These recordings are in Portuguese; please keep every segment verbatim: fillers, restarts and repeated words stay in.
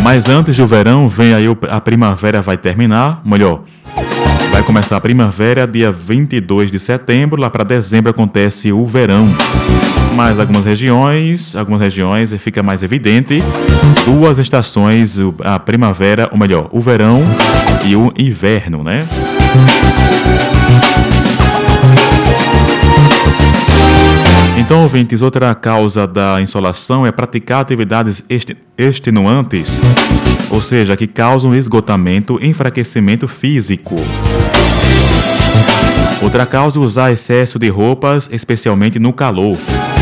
Mas antes do verão, vem aí o, a primavera vai terminar, melhor, vai começar a primavera dia vinte e dois de setembro, lá para dezembro acontece o verão. Mas algumas regiões, algumas regiões fica mais evidente duas estações, a primavera, ou melhor, o verão e o inverno, né? Então, ouvintes, outra causa da insolação é praticar atividades extenuantes, ou seja, que causam esgotamento e enfraquecimento físico. Outra causa é usar excesso de roupas, especialmente no calor.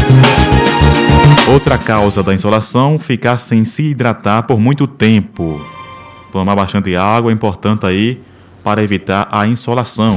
Outra causa da insolação, ficar sem se hidratar por muito tempo. Tomar bastante água é importante aí para evitar a insolação.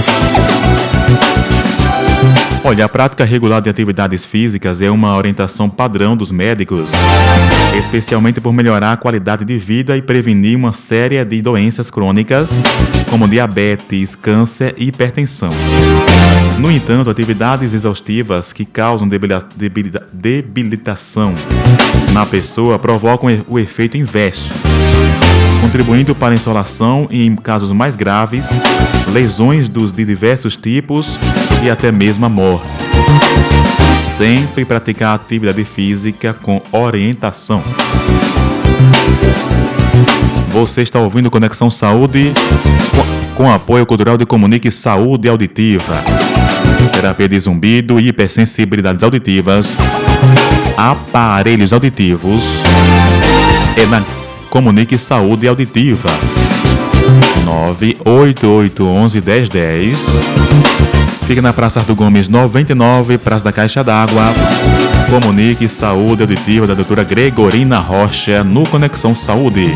Olha, a prática regular de atividades físicas é uma orientação padrão dos médicos, especialmente por melhorar a qualidade de vida e prevenir uma série de doenças crônicas, como diabetes, câncer e hipertensão. No entanto, atividades exaustivas que causam debilita- debilita- debilitação na pessoa provocam o efeito inverso, contribuindo para a insolação e, em casos mais graves, lesões dos de diversos tipos e até mesmo a morte. Sempre praticar atividade física com orientação. Você está ouvindo Conexão Saúde com, com apoio cultural de Comunique Saúde Auditiva, terapia de zumbido e hipersensibilidades auditivas, aparelhos auditivos, é na Comunique Saúde Auditiva. nove oito oito um um um zero um zero. Fica na Praça Arthur Gomes noventa e nove, Praça da Caixa d'Água. Comunique Saúde Auditiva da doutora Gregorina Rocha no Conexão Saúde.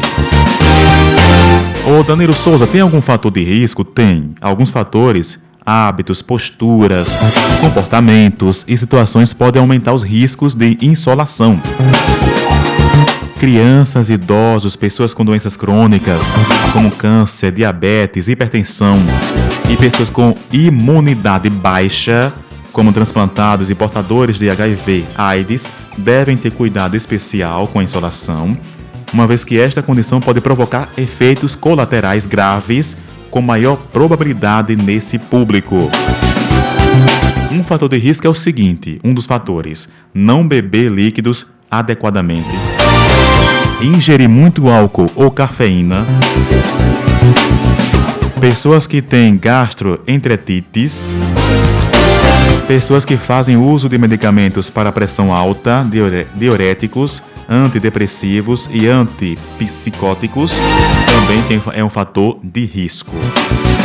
Ô Danilo Souza, tem algum fator de risco? Tem. Alguns fatores, hábitos, posturas, comportamentos e situações podem aumentar os riscos de insolação. Crianças, idosos, pessoas com doenças crônicas, como câncer, diabetes, hipertensão, e pessoas com imunidade baixa, como transplantados e portadores de H I V AIDS, devem ter cuidado especial com a insolação, uma vez que esta condição pode provocar efeitos colaterais graves com maior probabilidade nesse público. Um fator de risco é o seguinte, um dos fatores, não beber líquidos adequadamente, ingerir muito álcool ou cafeína, pessoas que têm gastroenteritites, pessoas que fazem uso de medicamentos para pressão alta, diuréticos, antidepressivos e antipsicóticos, também tem, é um fator de risco.